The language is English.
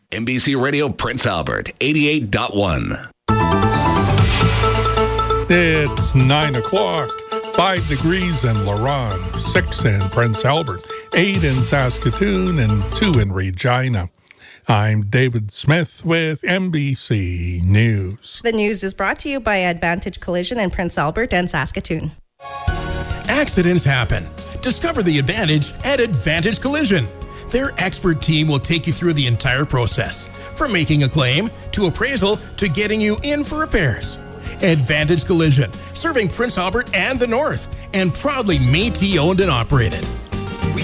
NBC Radio Prince Albert, 88.1. It's 9 o'clock, 5 degrees in Laurent, 6 in Prince Albert, 8 in Saskatoon, and 2 in Regina. I'm David Smith with NBC News. The news is brought to you by Advantage Collision in Prince Albert and Saskatoon. Accidents happen. Discover the advantage at Advantage Collision. Their expert team will take you through the entire process, from making a claim to appraisal to getting you in for repairs. Advantage Collision, serving Prince Albert and the North, and proudly Métis owned and operated.